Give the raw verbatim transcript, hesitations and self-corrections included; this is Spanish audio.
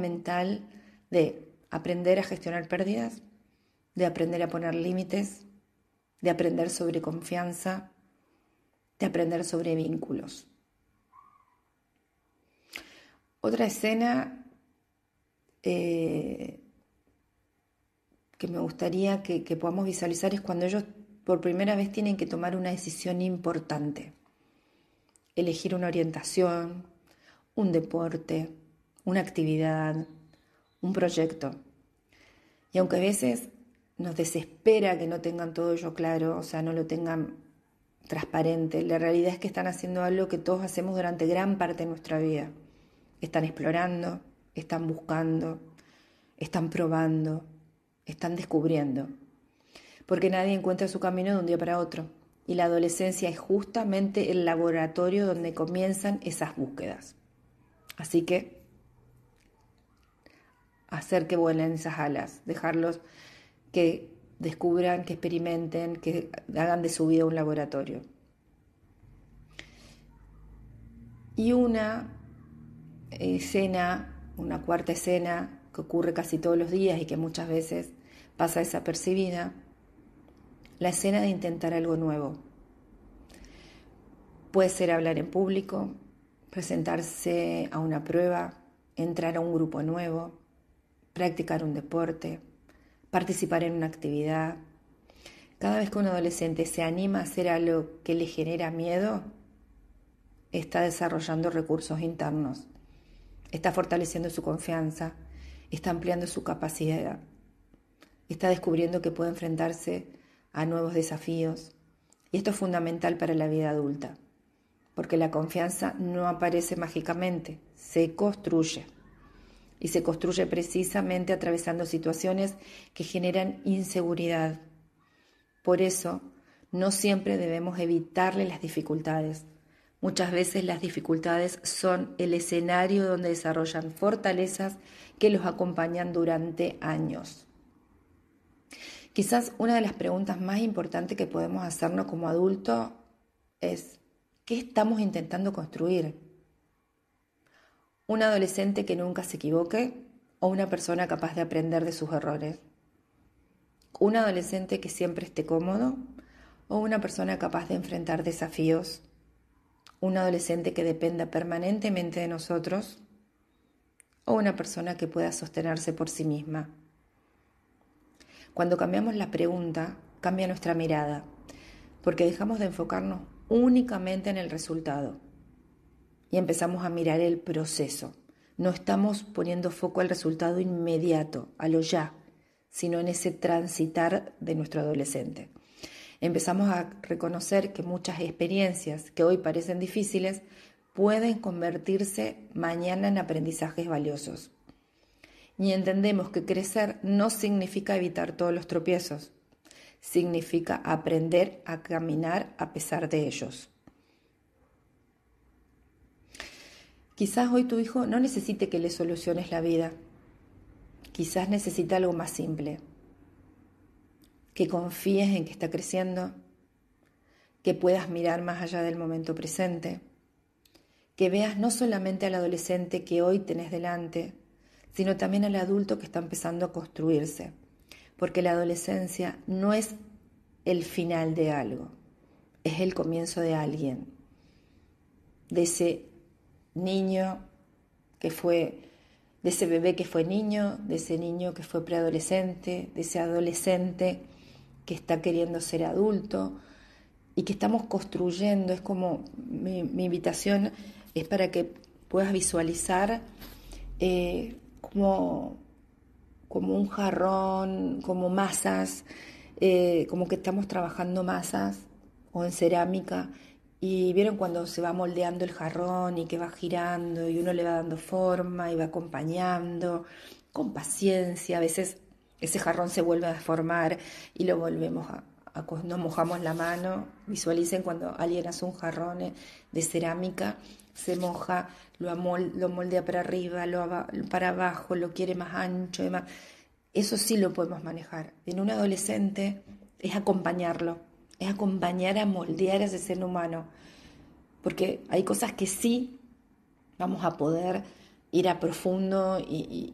fundamental de aprender a gestionar pérdidas, de aprender a poner límites, de aprender sobre confianza, de aprender sobre vínculos. Otra escena eh, que me gustaría que, que podamos visualizar es cuando ellos por primera vez tienen que tomar una decisión importante. Elegir una orientación, un deporte, una actividad, un proyecto. Y aunque a veces nos desespera que no tengan todo ello claro, o sea, no lo tengan transparente, la realidad es que están haciendo algo que todos hacemos durante gran parte de nuestra vida. Están explorando, están buscando, están probando, están descubriendo. Porque nadie encuentra su camino de un día para otro. Y la adolescencia es justamente el laboratorio donde comienzan esas búsquedas. Así que hacer que vuelen esas alas, dejarlos que descubran, que experimenten, que hagan de su vida un laboratorio. Y una escena, una cuarta escena que ocurre casi todos los días y que muchas veces pasa desapercibida, la escena de intentar algo nuevo. Puede ser hablar en público, presentarse a una prueba, entrar a un grupo nuevo, practicar un deporte, participar en una actividad. Cada vez que un adolescente se anima a hacer algo que le genera miedo, está desarrollando recursos internos, está fortaleciendo su confianza, está ampliando su capacidad, está descubriendo que puede enfrentarse a nuevos desafíos. Y esto es fundamental para la vida adulta, porque la confianza no aparece mágicamente, se construye. Y se construye precisamente atravesando situaciones que generan inseguridad. Por eso, no siempre debemos evitarle las dificultades. Muchas veces las dificultades son el escenario donde desarrollan fortalezas que los acompañan durante años. Quizás una de las preguntas más importantes que podemos hacernos como adultos es: ¿qué estamos intentando construir? ¿Un adolescente que nunca se equivoque o una persona capaz de aprender de sus errores? ¿Un adolescente que siempre esté cómodo o una persona capaz de enfrentar desafíos? ¿Un adolescente que dependa permanentemente de nosotros o una persona que pueda sostenerse por sí misma? Cuando cambiamos la pregunta, cambia nuestra mirada, porque dejamos de enfocarnos únicamente en el resultado y empezamos a mirar el proceso. No estamos poniendo foco al resultado inmediato, a lo ya, sino en ese transitar de nuestro adolescente. Empezamos a reconocer que muchas experiencias que hoy parecen difíciles pueden convertirse mañana en aprendizajes valiosos. Y entendemos que crecer no significa evitar todos los tropiezos, significa aprender a caminar a pesar de ellos. Quizás hoy tu hijo no necesite que le soluciones la vida. Quizás necesita algo más simple. Que confíes en que está creciendo, que puedas mirar más allá del momento presente, que veas no solamente al adolescente que hoy tenés delante, sino también al adulto que está empezando a construirse. Porque la adolescencia no es el final de algo, es el comienzo de alguien, de ese niño que fue, de ese bebé que fue niño, de ese niño que fue preadolescente, de ese adolescente que está queriendo ser adulto y que estamos construyendo. Es como mi, mi invitación es para que puedas visualizar eh, como, como un jarrón, como masas, eh, como que estamos trabajando masas o en cerámica. Y vieron cuando se va moldeando el jarrón y que va girando y uno le va dando forma y va acompañando con paciencia. A veces ese jarrón se vuelve a deformar y lo volvemos a, a nos mojamos la mano. Visualicen cuando alguien hace un jarrón de cerámica, se moja, lo, amol, lo moldea para arriba, lo para abajo, lo quiere más ancho y más. Eso sí lo podemos manejar. En un adolescente es acompañarlo. Es acompañar a moldear a ese ser humano, porque hay cosas que sí vamos a poder ir a profundo y, y,